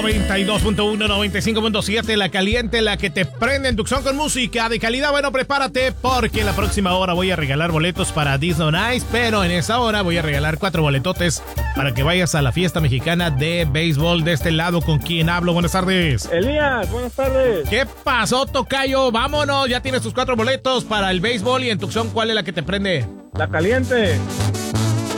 92.1, 95.7, la caliente, la que te prende en Tucson con música de calidad. Bueno, prepárate porque la próxima hora voy a regalar boletos para Disney on Ice, pero en esa hora voy a regalar 4 boletotes para que vayas a la fiesta mexicana de béisbol. De este lado, ¿con quién hablo? Buenas tardes. Elías, buenas tardes. ¿Qué pasó, tocayo? Vámonos, ya tienes tus 4 boletos para el béisbol y en Tucson, ¿cuál es la que te prende? La caliente.